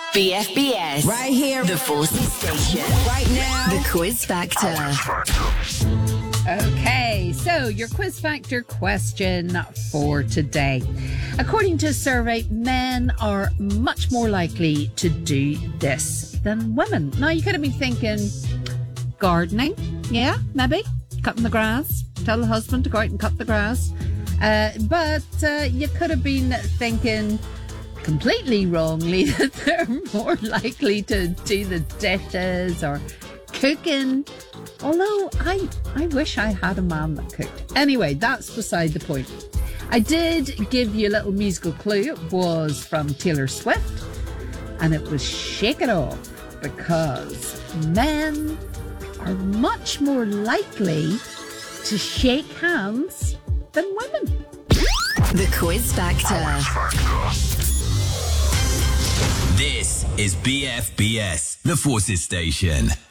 BFBS. Right here. The Forces Station. Right now. The Quiz Factor. Okay, so your Quiz Factor question for today. According to a survey, men are much more likely to do this than women. Now, you could have been thinking gardening. Yeah, maybe. Cutting the grass. Tell the husband to go out and cut the grass. But you could have been thinking completely wrongly that they're more likely to do the dishes or cooking. Although I wish I had a man that cooked. Anyway, that's beside the point. I did give you a little musical clue. It was from Taylor Swift, and it was Shake It Off, because men are much more likely to shake hands than women. The Quiz Factor. This is BFBS, the Forces Station.